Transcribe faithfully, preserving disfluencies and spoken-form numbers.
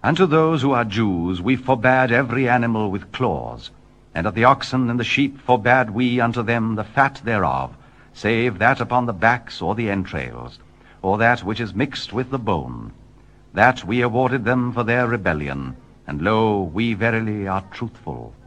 Unto those who are Jews we forbade every animal with claws, and of the oxen and the sheep forbade we unto them the fat thereof, save that upon the backs or the entrails, or that which is mixed with the bone. That we awarded them for their rebellion, and lo, we verily are truthful.